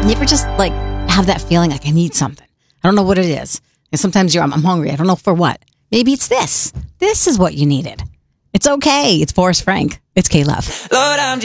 You ever just like have that feeling like I need something? I don't know what it is. And sometimes I'm hungry. I don't know for what. Maybe it's this. This is what you needed. It's okay. It's Forrest Frank. It's K-Love. Lord, I'm